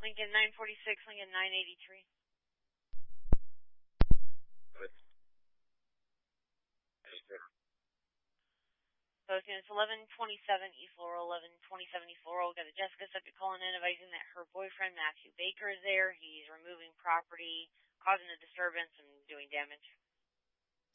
Lincoln 946, Lincoln 983. Both units 1127 East Laurel, 1127 East Laurel. Got a Jessica subject calling in advising that her boyfriend Matthew Baker is there. He's removing property, causing a disturbance, and doing damage.